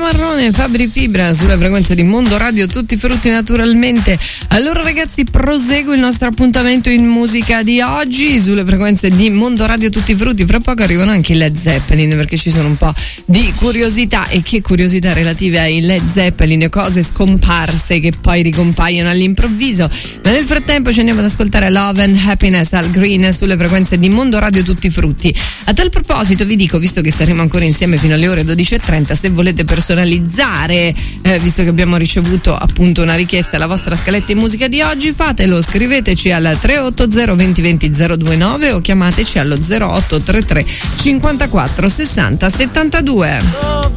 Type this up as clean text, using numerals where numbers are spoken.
Marrone, Fabri Fibra sulle frequenze di Mondo Radio, tutti frutti naturalmente. Allora ragazzi, prosegue il nostro appuntamento in musica di oggi sulle frequenze di Mondo Radio Tutti Frutti. Fra poco arrivano anche i Led Zeppelin, perché ci sono un po' di curiosità, e che curiosità relative ai Led Zeppelin, cose scomparse che poi ricompaiono all'improvviso. Ma nel frattempo ci andiamo ad ascoltare Love and Happiness Al Green sulle frequenze di Mondo Radio Tutti Frutti. A tal proposito vi dico, visto che staremo ancora insieme fino alle ore 12:30, se volete personalizzare, visto che abbiamo ricevuto appunto una richiesta alla vostra scaletta in musica di oggi, fatelo, scriveteci al 380 20 20 029 o chiamateci allo 0833 54 60 72.